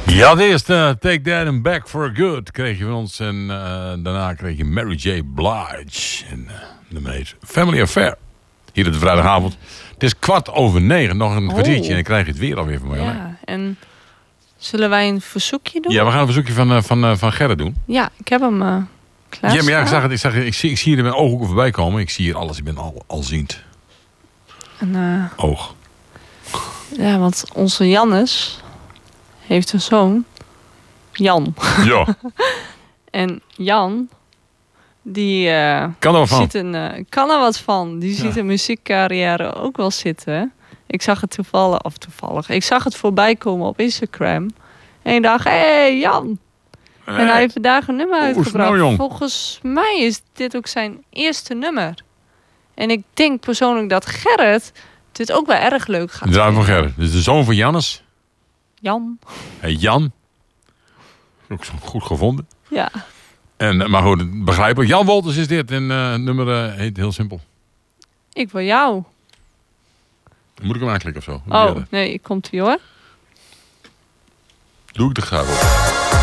Ja, de eerste Take That and Back for Good kreeg je van ons. En daarna kreeg je Mary J. Blige. En nummer heet Family Affair. Hier op de vrijdagavond. Het is 8:15. Nog een kwartiertje en dan krijg je het weer alweer van mij. Ja, en zullen wij een verzoekje doen? Ja, we gaan een verzoekje van Gerrit doen. Ja, ik heb hem klaar. Ja, maar ja, ik zie hier in mijn ooghoeken voorbij komen. Ik zie hier alles. Ik ben alziend. Oog. Ja, want onze Jannes heeft een zoon. Jan. Ja. En Jan, die Kan er wat van. kan er wat van. Die ziet een muziekcarrière ook wel zitten. Ik zag het toevallig. Ik zag het voorbij komen op Instagram. En ik dacht, hé Jan. Hey. En hij heeft vandaag een nummer uitgebracht. Nou, volgens mij is dit ook zijn eerste nummer. En ik denk persoonlijk dat Gerrit dit ook wel erg leuk gaat De druim van Gerrit. Dus de zoon van Jannes. Jan. Hey, Jan. Ook zo goed gevonden. Ja. En, maar goed, begrijpelijk. Jan Wolters is dit. En het nummer heet heel simpel. Ik wil jou. Moet ik hem aanklikken of zo? Oh, nee, komt ie hoor. Doe ik de graag op.